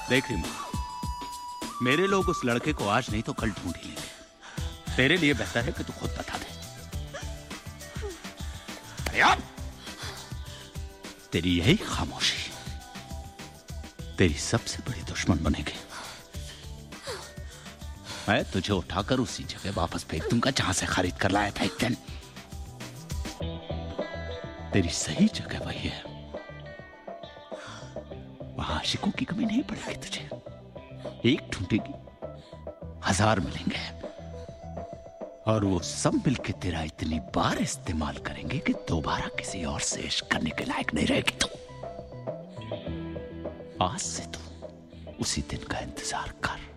देख रही माँ, मेरे लोग उस लड़के को आज नहीं तो कल ढूंढ ही लेंगे। तेरे लिए बेहतर है कि तू खुद बता दे। अरे अब तेरी यही खामोशी तेरी सबसे बड़ी दुश्मन बनेगी। मैं तुझे उठाकर उसी जगह वापस भेज दूंगा जहां से खरीद कर लाया था एक दिन। तेरी सही जगह वही है, वहां आशिकों की कमी नहीं पड़ेगी तुझे। एक ढूंढेगी, 1000 मिलेंगे और वो सब मिलके तेरा इतनी बार इस्तेमाल करेंगे कि दोबारा किसी और से इश्क करने के लायक नहीं रहेगी तू। आज से तू उसी दिन का इंतजार कर।